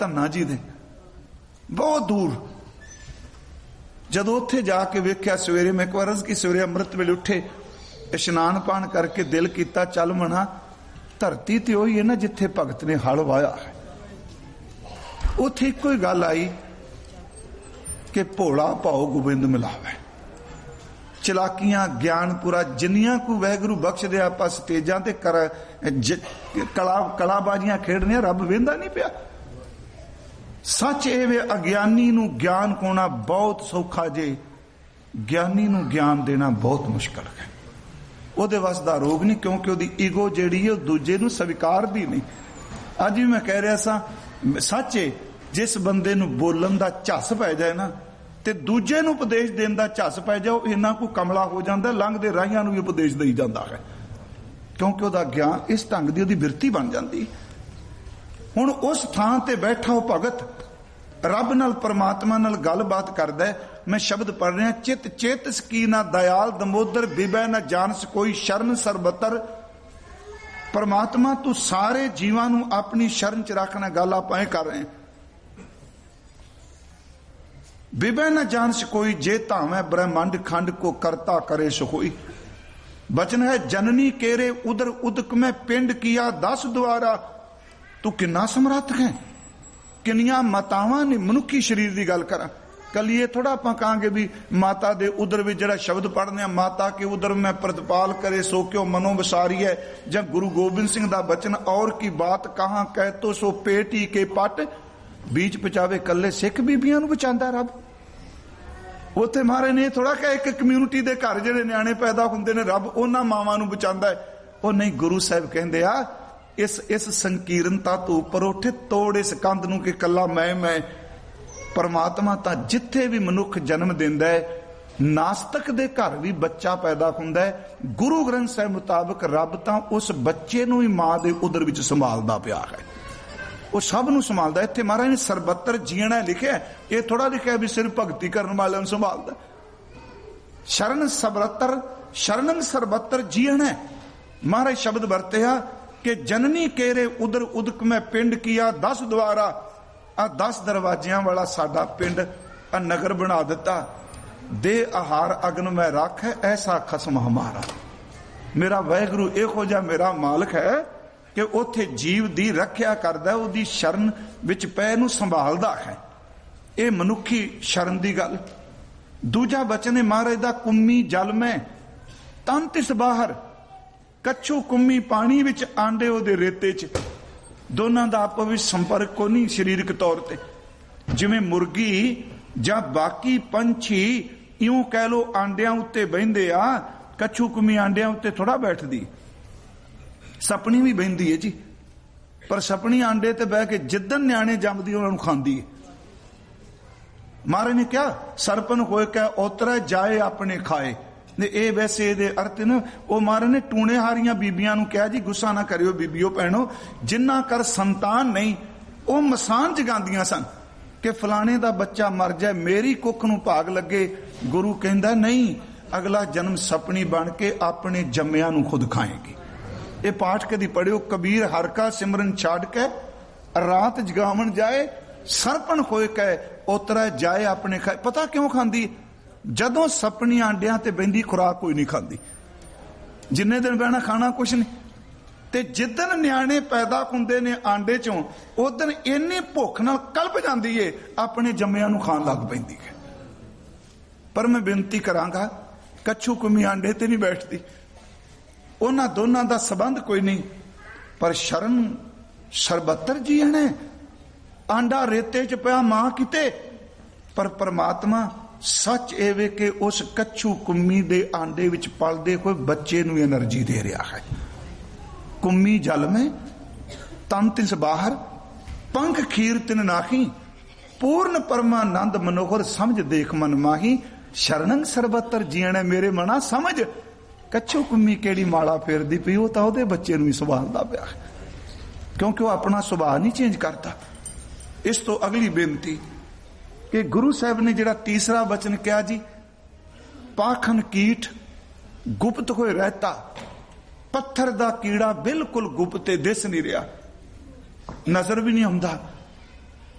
ਧੰਨਾ ਜੀ ਦੇ, ਬਹੁਤ ਦੂਰ। ਜਦੋਂ ਉੱਥੇ ਜਾ ਕੇ ਵੇਖਿਆ ਸਵੇਰੇ, ਮੈਂ ਇੱਕ ਵਾਰ ਅਰਜ਼ ਕੀ, ਸਵੇਰੇ ਅੰਮ੍ਰਿਤ ਵੇਲੇ ਉੱਠੇ, ਇਸ਼ਨਾਨ ਪਾਣ ਕਰਕੇ ਦਿਲ ਕੀਤਾ ਚੱਲ ਮਣਾ, ਧਰਤੀ ਤੇ ਉਹੀ ਹੈ ਨਾ ਜਿੱਥੇ ਭਗਤ ਨੇ ਹਲ ਵਾਇਆ ਹੈ। ਉੱਥੇ ਇੱਕੋ ਹੀ ਗੱਲ ਆਈ ਕਿ ਭੋਲਾ ਭਾਉ ਗੋਬਿੰਦ ਮਿਲਾਵੇ। ਚਲਾਕੀਆਂ, ਗਿਆਨਪੁਰਾ, ਜਿੰਨੀਆਂ ਕੋਈ ਵਾਹਿਗੁਰੂ ਬਖਸ਼ ਦੇ, ਆਪਾਂ ਸਟੇਜਾਂ ਤੇ ਕਲਾਬਾਜ਼ੀਆਂ ਖੇਡਣੀਆਂ, ਰੱਬ ਵੇਂਦਾ ਨਹੀਂ ਪਿਆ। ਸੱਚ ਇਹ ਵੇ, ਅਗਿਆਨੀ ਨੂੰ ਗਿਆਨ ਕੋਣਾ ਬਹੁਤ ਸੌਖਾ ਜੇ, ਗਿਆਨੀ ਨੂੰ ਗਿਆਨ ਦੇਣਾ ਬਹੁਤ ਮੁਸ਼ਕਲ ਹੈ। ਉਹਦੇ ਵੱਸ ਦਾ ਰੋਗ ਨਹੀਂ, ਕਿਉਂਕਿ ਉਹਦੀ ਈਗੋ ਜਿਹੜੀ ਹੈ ਉਹ ਦੂਜੇ ਨੂੰ ਸਵੀਕਾਰਦੀ ਨਹੀਂ। ਅੱਜ ਵੀ ਮੈਂ ਕਹਿ ਰਿਹਾ ਸਾਂ, ਸੱਚ ਹੈ, ਜਿਸ ਬੰਦੇ ਨੂੰ ਬੋਲਣ ਦਾ ਝੱਸ ਪੈ ਜਾਏ ਨਾ, ਤੇ ਦੂਜੇ ਨੂੰ ਉਪਦੇਸ਼ ਦੇਣ ਦਾ ਝੱਸ ਪੈ ਜਾਏ, ਉਹ ਇੰਨਾ ਕੋਈ ਕਮਲਾ ਹੋ ਜਾਂਦਾ, ਲੰਘਦੇ ਰਾਹੀਆਂ ਨੂੰ ਵੀ ਉਪਦੇਸ਼ ਦੇਈ ਜਾਂਦਾ ਹੈ, ਕਿਉਂਕਿ ਉਹਦਾ ਗਿਆਨ ਇਸ ਢੰਗ ਦੀ ਉਹਦੀ ਬਿਰਤੀ ਬਣ ਜਾਂਦੀ। ਹੁਣ ਉਸ ਥਾਂ ਤੇ ਬੈਠਾ ਉਹ ਭਗਤ ਰੱਬ ਨਾਲ, ਪਰਮਾਤਮਾ ਨਾਲ ਗੱਲਬਾਤ ਕਰਦਾ ਹੈ। ਮੈਂ ਸ਼ਬਦ ਪੜ੍ਹ ਰਿਹਾ, ਚਿਤ ਚੇਤਸ ਕੀ ਨਾ ਦਇਆਲ ਦਮੋਦਰ, ਬਿਬੈ ਨਾ ਜਾਣਸ ਕੋਈ ਸ਼ਰਨ ਸਰਬਤਰ। ਪਰਮਾਤਮਾ ਤੂੰ ਸਾਰੇ ਜੀਵਾਂ ਨੂੰ ਆਪਣੀ ਸ਼ਰਨ ਚ ਰੱਖਣਾ, ਗੱਲ ਆਪਾਂ ਇਹ ਕਰ ਰਹੇ ਹਾਂ। ਬਿਬੈ ਨਾ ਜਾਣਸ ਕੋਈ, ਜੇ ਧਾਵੇਂ ਬ੍ਰਹਮੰਡ ਖੰਡ ਕੋ ਕਰਤਾ ਕਰੇ ਸੋਈ। ਬਚਨ ਹੈ ਜਨਨੀ ਕੇਰੇ ਉਦਰ ਉਦਕ ਮੈਂ ਪਿੰਡ ਕੀਆ 10 ਦੁਆਰਾ। ਤੂੰ ਕਿੰਨਾ ਸਮਰੱਥ ਹੈ, ਕਿੰਨੀਆਂ ਮਾਤਾਵਾਂ ਨੇ ਮਨੁੱਖੀ ਸਰੀਰ ਦੀ ਗੱਲ ਕਰਾਂ। ਕੱਲ ਇਹ ਥੋੜਾ ਆਪਾਂ ਕਹਾਂਗੇ ਵੀ ਮਾਤਾ ਦੇ ਉਦਰ ਵਿੱਚ ਜਿਹੜਾ ਸ਼ਬਦ ਪੜ੍ਹਦੇ ਆ, ਮਾਤਾ ਕੇ ਉਦਰ ਮੈਂ ਪ੍ਰਤਪਾਲ ਕਰੇ ਸੋ ਕਿਉ ਮਨੋ ਵਿਸਾਰੀ ਹੈ, ਜਾਂ ਗੁਰੂ ਗੋਬਿੰਦ ਸਿੰਘ ਦਾ ਬਚਨ, ਔਰ ਕੀ ਬਾਤ ਕਹਾਂ ਕਹਿ ਤੋ ਸੋ ਪੇਟ ਹੀ ਕੇ ਪੱਟ। ਬੀਚ ਪਚਾਵੇ ਕੱਲੇ ਸਿੱਖ ਬੀਬੀਆਂ ਨੂੰ ਬਚਾਉਂਦਾ ਰੱਬ। ਉੱਥੇ ਮਹਾਰਾਜ ਨੇ ਥੋੜਾ ਕਿ ਇੱਕ ਕਮਿਊਨਿਟੀ ਦੇ ਘਰ ਜਿਹੜੇ ਨਿਆਣੇ ਪੈਦਾ ਹੁੰਦੇ ਨੇ, ਰੱਬ ਉਹਨਾਂ ਮਾਵਾਂ ਨੂੰ ਬਚਾਉਂਦਾ ਹੈ। ਉਹ ਨਹੀਂ, ਗੁਰੂ ਸਾਹਿਬ ਕਹਿੰਦੇ ਆ ਇਸ ਸੰਕੀਰਨਤਾ ਤੋਂ ਉੱਪਰ ਉੱਠੇ, ਤੋੜ ਇਸ ਕੰਧ ਨੂੰ ਕਿ ਕੱਲਾ ਮੈਂ। ਪਰਮਾਤਮਾ ਤਾਂ ਜਿੱਥੇ ਵੀ ਮਨੁੱਖ ਜਨਮ ਦਿੰਦਾ ਹੈ, ਨਾਸਤਕ ਦੇ ਘਰ ਵੀ ਬੱਚਾ ਪੈਦਾ ਹੁੰਦਾ ਹੈ। ਗੁਰੂ ਗ੍ਰੰਥ ਸਾਹਿਬ ਮੁਤਾਬਕ ਰੱਬ ਤਾਂ ਉਸ ਬੱਚੇ ਨੂੰ ਹੀ ਮਾਂ ਦੇ ਉਦਰ ਵਿੱਚ ਸੰਭਾਲਦਾ ਪਿਆ ਹੈ, ਉਹ ਸਭ ਨੂੰ ਸੰਭਾਲਦਾ। ਇੱਥੇ ਮਹਾਰਾਜ ਨੇ ਸਰਬੱਤਰ ਜੀਣਾ ਲਿਖਿਆ, ਇਹ ਥੋੜਾ ਲਿਖਿਆ ਵੀ ਸਿਰਫ ਭਗਤੀ ਕਰਨ ਵਾਲਿਆਂ ਨੂੰ ਸੰਭਾਲਦਾ। ਸ਼ਰਨ ਸਰਬੱਤਰ, ਸ਼ਰਨੰ ਸਰਬੱਤਰ ਜੀਣਾ ਮਹਾਰਾਜ ਸ਼ਬਦ ਵਰਤਿਆ ਕਿ ਜਨਨੀ ਕੇਰੇ ਉਦਰ ਉਦਕ ਮੈਂ ਪਿੰਡ ਕੀਆ 10 ਦੁਆਰਾ। ਆ 10 ਦਰਵਾਜ਼ਿਆਂ ਵਾਲਾ ਸਾਡਾ ਪਿੰਡ, ਆ ਨਗਰ ਬਣਾ ਦਿੱਤਾ। ਦੇ ਆਹਾਰ ਅਗਨ ਮੈਂ ਰੱਖ ਹੈ, ਐਸਾ ਖਸਮ ਹਮਾਰਾ। ਮੇਰਾ ਵਾਹਿਗੁਰੂ ਇਹੋ ਜਿਹਾ ਮੇਰਾ ਮਾਲਕ ਹੈ ਕਿ ਉੱਥੇ ਜੀਵ ਦੀ ਰੱਖਿਆ ਕਰਦਾ, ਉਹਦੀ ਸ਼ਰਨ ਵਿੱਚ ਪੈ ਨੂੰ ਸੰਭਾਲਦਾ ਹੈ। ਇਹ ਮਨੁੱਖੀ ਸ਼ਰਨ ਦੀ ਗੱਲ। ਦੂਜਾ ਬਚਨ ਹੈ ਮਹਾਰਾਜ ਦਾ, ਕੁੰਮੀ ਜਲ ਮੈਂ ਤਨ ਤਿਸ ਬਾਹਰ। ਕੱਛੂ ਕੁੰਮੀ ਪਾਣੀ ਵਿੱਚ, ਆਂਡੇ ਉਹਦੇ ਰੇਤੇ ਚ। ਦੋਨਾਂ ਦਾ ਆਪਸ ਵਿੱਚ ਸੰਪਰਕ ਕੋ ਨਹੀਂ ਸਰੀਰਕ ਤੌਰ ਤੇ। ਜਿਵੇਂ ਮੁਰਗੀ ਜਾਂ ਬਾਕੀ ਪੰਛੀ ਇਉਂ ਕਹਿ ਲੋ ਆਂਡਿਆਂ ਉੱਤੇ ਬਹਿੰਦੇ ਆ, ਕੱਛੂ ਕੁੰਮੀ ਆਂਡਿਆਂ ਉੱਤੇ ਥੋੜਾ ਬੈਠਦੀ। ਸਪਣੀ ਵੀ ਬਹਿੰਦੀ ਹੈ ਜੀ, ਪਰ ਸਪਣੀ ਆਂਡੇ ਤੇ ਬਹਿ ਕੇ ਜਿੱਦਣ ਨਿਆਣੇ ਜੰਮਦੀ ਉਹਨਾਂ ਨੂੰ ਖਾਂਦੀ ਹੈ। ਮਹਾਰਾਜ ਨੇ ਕਿਹਾ ਸਰਪਨ ਹੋਏ ਕਹਿ ਉਤਰਾ ਜਾਏ ਆਪਣੇ ਖਾਏ। ਇਹ ਵੈਸੇ ਇਹਦੇ ਅਰਥ ਨੇ, ਉਹ ਮਹਾਰਾਜ ਨੇ ਟੂਣੇ ਹਾਰੀਆਂ ਬੀਬੀਆਂ ਨੂੰ ਕਿਹਾ ਜੀ ਗੁੱਸਾ ਨਾ ਕਰਿਓ ਬੀਬੀਓ ਭੈਣੋ, ਜਿੰਨਾ ਕਰ ਸੰਤਾਨ ਨਹੀਂ ਉਹ ਮਸਾਨ ਜਗਾਉਂਦੀਆਂ ਸਨ ਕਿ ਫਲਾਣੇ ਦਾ ਬੱਚਾ ਮਰ ਜਾਏ, ਮੇਰੀ ਕੁੱਖ ਨੂੰ ਭਾਗ ਲੱਗੇ। ਗੁਰੂ ਕਹਿੰਦਾ ਨਹੀਂ, ਅਗਲਾ ਜਨਮ ਸਪਣੀ ਬਣ ਕੇ ਆਪਣੇ ਜੰਮਿਆਂ ਨੂੰ ਖੁਦ ਖਾਏਗੀ। ਇਹ ਪਾਠ ਕਦੀ ਪੜਿਓ, ਕਬੀਰ ਹਰ ਕਾ ਸਿਮਰਨ ਛੱਡ ਕੇ ਰਾਤ ਜਗਾਵਣ ਜਾਏ, ਸਰਪਣ ਹੋਏ ਕਹਿ ਉਤਰਾ ਜਾਏ ਆਪਣੇ ਖਾਏ। ਪਤਾ ਕਿਉਂ ਖਾਂਦੀ? ਜਦੋਂ ਸਪਣੀ ਆਂਡਿਆਂ ਤੇ ਬਹਿੰਦੀ ਖੁਰਾਕ ਕੋਈ ਨਹੀਂ ਖਾਂਦੀ, ਜਿੰਨੇ ਦਿਨ ਬਹਿਣਾ ਖਾਣਾ ਕੁਛ ਨਹੀਂ। ਤੇ ਜਿੱਦਣ ਨਿਆਣੇ ਪੈਦਾ ਹੁੰਦੇ ਨੇ ਆਂਡੇ ਚੋਂ, ਉਦਣ ਇੰਨੀ ਭੁੱਖ ਨਾਲ ਕਲਪ ਜਾਂਦੀ ਏ, ਆਪਣੇ ਜੰਮਿਆਂ ਨੂੰ ਖਾਣ ਲੱਗ ਪੈਂਦੀ ਹੈ। ਪਰ ਮੈਂ ਬੇਨਤੀ ਕਰਾਂਗਾ, ਕੱਛੂ ਕੁੰਮੀ ਆਂਡੇ ਤੇ ਨਹੀਂ ਬੈਠਦੀ, ਉਹਨਾਂ ਦੋਨਾਂ ਦਾ ਸੰਬੰਧ ਕੋਈ ਨਹੀਂ। ਪਰ ਸ਼ਰਨ ਸਰਬੱਤਰ ਜੀਣੇ, ਆਂਡਾ ਰੇਤੇ ਚ ਪਿਆ ਮਾਂ ਕਿਤੇ, ਪਰ ਪਰਮਾਤਮਾ ਸੱਚ ਇਹ ਵੇ ਕਿ ਉਸ ਕੱਛੂ ਕੁੰਮੀ ਦੇ ਆਂਡੇ ਵਿੱਚ ਪਲਦੇ ਹੋਏ ਬੱਚੇ ਨੂੰ એનર્ਜੀ ਦੇ ਰਿਹਾ ਹੈ। ਕੁੰਮੀ ਜਲ ਮੈਂ ਤਨ ਤਿਸ ਬਾਹਰ, ਪੰਖ ਖੀਰ ਤਿਨ ਨਾਹੀ, ਪੂਰਨ ਪਰਮਾਨੰਦ ਮਨੋਹਰ ਸਮਝ ਦੇਖ ਮਨ ਮਾਹੀ। ਸ਼ਰਨੰ ਸਰਬੱਤਰ ਜੀਣੇ ਮੇਰੇ ਮਨਾ ਸਮਝ, ਕੱਛੂ ਕੁੰਮੀ ਕਿਹੜੀ ਮਾਲਾ ਫੇਰਦੀ ਪਈ, ਉਹ ਤਾਂ ਉਹਦੇ ਬੱਚੇ ਨੂੰ ਹੀ ਸੰਭਾਲਦਾ ਪਿਆ, ਕਿਉਂਕਿ ਉਹ ਆਪਣਾ ਸੁਭਾਅ ਨਹੀਂ ਚੇਂਜ ਕਰਦਾ। ਇਸ ਤੋਂ ਅਗਲੀ ਬੇਨਤੀ ਕਿ ਗੁਰੂ ਸਾਹਿਬ ਨੇ ਜਿਹੜਾ ਤੀਸਰਾ ਵਚਨ ਕਿਹਾ ਜੀ, ਪਾਖਨ ਕੀਟ ਗੁਪਤ ਹੋਏ ਰਹਿਤਾ। ਪੱਥਰ ਦਾ ਕੀੜਾ ਬਿਲਕੁਲ ਗੁਪਤ ਤੇ ਦਿਸ ਨਹੀਂ ਰਿਹਾ, ਨਜ਼ਰ ਵੀ ਨਹੀਂ ਆਉਂਦਾ,